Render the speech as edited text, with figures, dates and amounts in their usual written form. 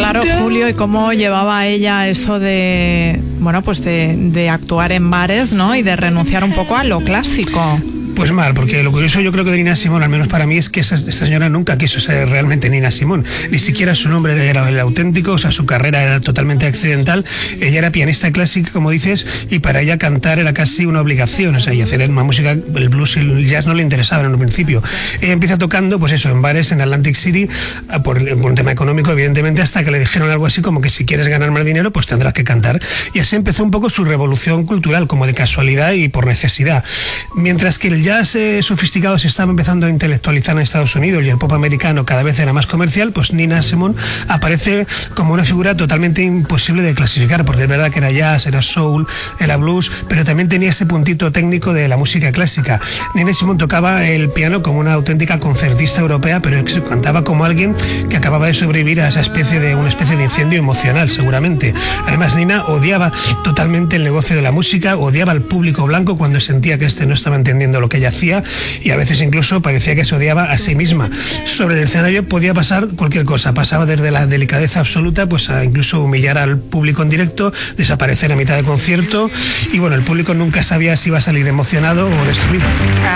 Claro, Julio, ¿y cómo llevaba ella eso de, bueno, pues de actuar en bares, ¿no? Y de renunciar un poco a lo clásico. Pues mal, porque lo curioso yo creo que de Nina Simone, al menos para mí, es que esta señora nunca quiso ser realmente Nina Simone. Ni siquiera su nombre era el auténtico, o sea, su carrera era totalmente accidental. Ella era pianista clásica, como dices, y para ella cantar era casi una obligación, o sea, y hacer una música, el blues y el jazz no le interesaban en un principio. Ella empieza tocando, pues eso, en bares en Atlantic City, por un tema económico, evidentemente, hasta que le dijeron algo así como que si quieres ganar más dinero, pues tendrás que cantar. Y así empezó un poco su revolución cultural, como de casualidad y por necesidad. Mientras que el jazz sofisticado se estaba empezando a intelectualizar en Estados Unidos y el pop americano cada vez era más comercial, pues Nina Simone aparece como una figura totalmente imposible de clasificar, porque es verdad que era jazz, era soul, era blues, pero también tenía ese puntito técnico de la música clásica. Nina Simone tocaba el piano como una auténtica concertista europea, pero cantaba como alguien que acababa de sobrevivir a una especie de incendio emocional, seguramente. Además, Nina odiaba totalmente el negocio de la música, odiaba al público blanco cuando sentía que este no estaba entendiendo lo que ella hacía, y a veces incluso parecía que se odiaba a sí misma. Sobre el escenario podía pasar cualquier cosa, pasaba desde la delicadeza absoluta pues a incluso humillar al público en directo, desaparecer a mitad de concierto, y bueno, el público nunca sabía si iba a salir emocionado o destruido.